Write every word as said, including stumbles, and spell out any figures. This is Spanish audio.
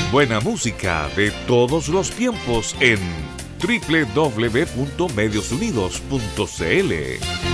Buena música de todos los tiempos en doble u doble u doble u punto medios unidos punto c l.